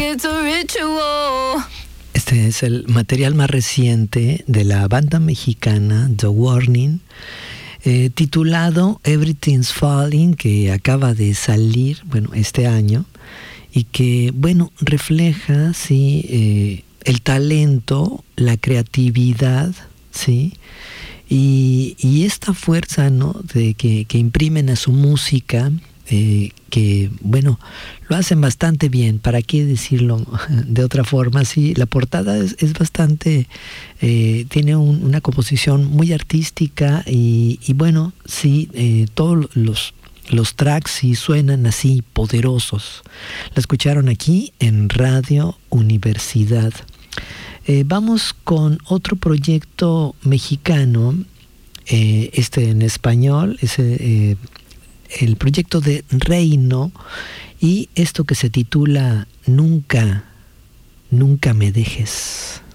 it's a ritual. Este es el material más reciente de la banda mexicana The Warning, titulado Everything's Falling, que acaba de salir, este año, y que, refleja, sí, el talento, la creatividad, sí, y esta fuerza, ¿no?, de que imprimen a su música, que lo hacen bastante bien. ¿Para qué decirlo de otra forma? Sí, la portada es bastante, tiene una composición muy artística y sí, todos los tracks sí suenan así poderosos. La escucharon aquí en Radio Universidad. Vamos con otro proyecto mexicano, en español, el proyecto de Reino, y esto que se titula Nunca, nunca me dejes.